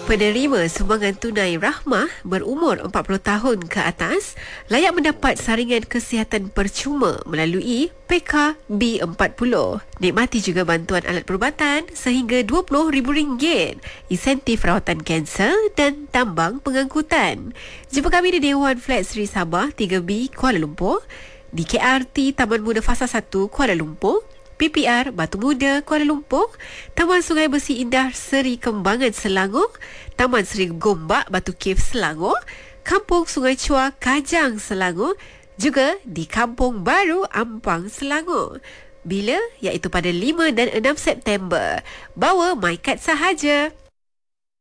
Penerima sumbangan tunai Rahmah berumur 40 tahun ke atas layak mendapat saringan kesihatan percuma melalui PKB40. Nikmati juga bantuan alat perubatan sehingga RM20,000, insentif rawatan kanser dan tambang pengangkutan. Jumpa kami di Dewan Flat Seri Sabah 3B Kuala Lumpur, di KRT Taman Muda Fasa 1 Kuala Lumpur, PPR Batu Muda Kuala Lumpur, Taman Sungai Bersih Indah Seri Kembangan Selangor, Taman Seri Gombak Batu Cave Selangor, Kampung Sungai Chua Kajang Selangor, juga di Kampung Baru Ampang Selangor. Bila? Iaitu pada 5 dan 6 September. Bawa MyCard sahaja.